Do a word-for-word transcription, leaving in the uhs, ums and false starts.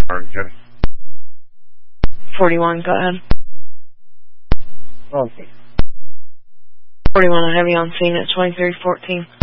Good. forty-one, go ahead. Okay. forty-one, I have you on scene at twenty-three fourteen.